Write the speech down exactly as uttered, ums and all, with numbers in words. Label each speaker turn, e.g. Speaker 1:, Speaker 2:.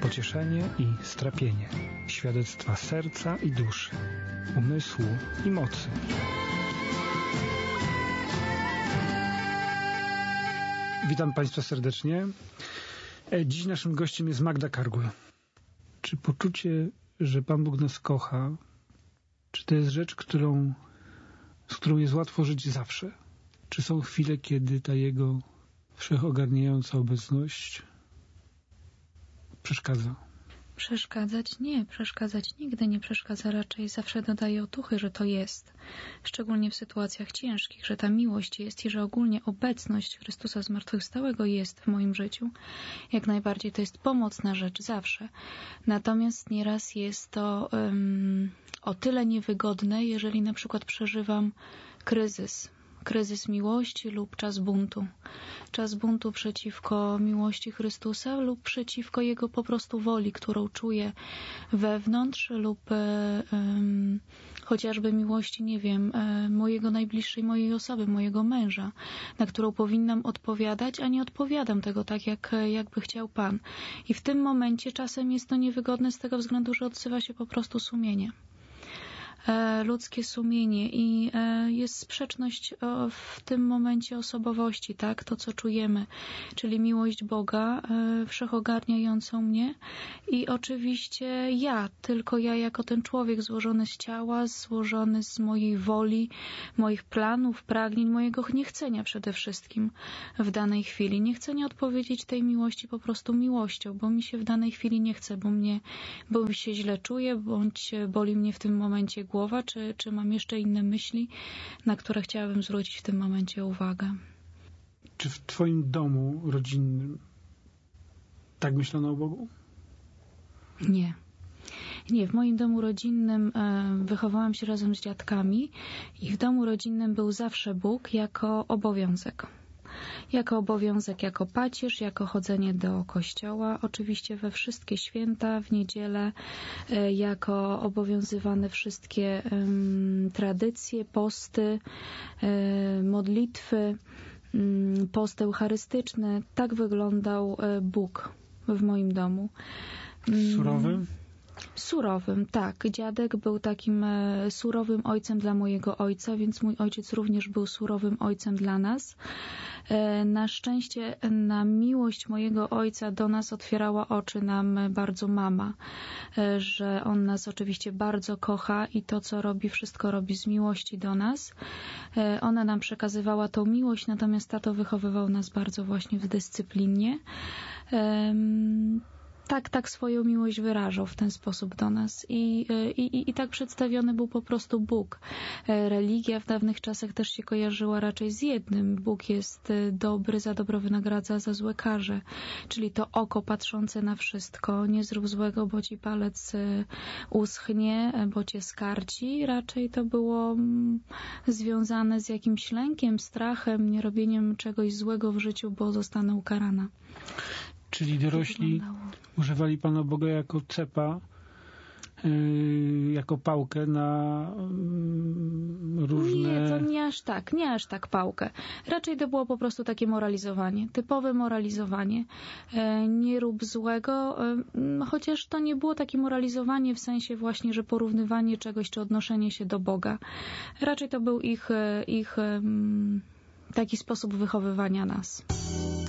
Speaker 1: pocieszenie i strapienie, świadectwa serca i duszy, umysłu i mocy. Witam Państwa serdecznie. Dziś naszym gościem jest Magda Kargul. Czy poczucie, że Pan Bóg nas kocha, czy to jest rzecz, którą, z którą jest łatwo żyć zawsze? Czy są chwile, kiedy ta Jego wszechogarniająca obecność przeszkadza?
Speaker 2: Przeszkadzać? Nie. Przeszkadzać nigdy nie przeszkadza. Raczej zawsze dodaje otuchy, że to jest. Szczególnie w sytuacjach ciężkich, że ta miłość jest i że ogólnie obecność Chrystusa Zmartwychwstałego jest w moim życiu. Jak najbardziej to jest pomocna rzecz zawsze. Natomiast nieraz jest to um, o tyle niewygodne, jeżeli na przykład przeżywam kryzys. Kryzys miłości lub czas buntu. Czas buntu przeciwko miłości Chrystusa lub przeciwko Jego po prostu woli, którą czuję wewnątrz lub e, um, chociażby miłości, nie wiem, e, mojego najbliższej mojej osoby, mojego męża, na którą powinnam odpowiadać, a nie odpowiadam tego tak, jak, jakby chciał Pan. I w tym momencie czasem jest to niewygodne z tego względu, że odzywa się po prostu sumienie. Ludzkie sumienie i jest sprzeczność w tym momencie osobowości, tak? To, co czujemy, czyli miłość Boga wszechogarniającą mnie i oczywiście ja, tylko ja jako ten człowiek złożony z ciała, złożony z mojej woli, moich planów, pragnień, mojego niechcenia przede wszystkim w danej chwili. Niechcenia odpowiedzieć tej miłości po prostu miłością, bo mi się w danej chwili nie chce, bo mnie, bo mi się źle czuję, bądź boli mnie w tym momencie głowa, czy, czy mam jeszcze inne myśli, na które chciałabym zwrócić w tym momencie uwagę.
Speaker 1: Czy w Twoim domu rodzinnym tak myślano o Bogu?
Speaker 2: Nie. Nie, w moim domu rodzinnym e, wychowałam się razem z dziadkami i w domu rodzinnym był zawsze Bóg jako obowiązek. Jako obowiązek, jako pacierz, jako chodzenie do kościoła, oczywiście we wszystkie święta, w niedzielę, e, jako obowiązywane wszystkie um, tradycje, posty, e, modlitwy, um, post eucharystyczny. Tak wyglądał e, Bóg w moim domu.
Speaker 1: Surowy?
Speaker 2: Surowym, tak. Dziadek był takim e, surowym ojcem dla mojego ojca, więc mój ojciec również był surowym ojcem dla nas. E, na szczęście na miłość mojego ojca do nas otwierała oczy nam bardzo mama, e, że on nas oczywiście bardzo kocha i to, co robi, wszystko robi z miłości do nas. E, ona nam przekazywała tą miłość, natomiast tato wychowywał nas bardzo właśnie w dyscyplinie. E, Tak, tak swoją miłość wyrażał w ten sposób do nas i, i, i tak przedstawiony był po prostu Bóg. Religia w dawnych czasach też się kojarzyła raczej z jednym. Bóg jest dobry, za dobro wynagradza, za złe karze. Czyli to oko patrzące na wszystko. Nie zrób złego, bo ci palec uschnie, bo cię skarci. Raczej to było związane z jakimś lękiem, strachem, nierobieniem czegoś złego w życiu, bo zostanę ukarana.
Speaker 1: Czyli dorośli używali Pana Boga jako cepa, yy, jako pałkę na yy, różne...
Speaker 2: Nie, to nie aż tak, nie aż tak pałkę. Raczej to było po prostu takie moralizowanie, typowe moralizowanie. Yy, nie rób złego, yy, chociaż to nie było takie moralizowanie w sensie właśnie, że porównywanie czegoś czy odnoszenie się do Boga. Raczej to był ich, ich yy, taki sposób wychowywania nas.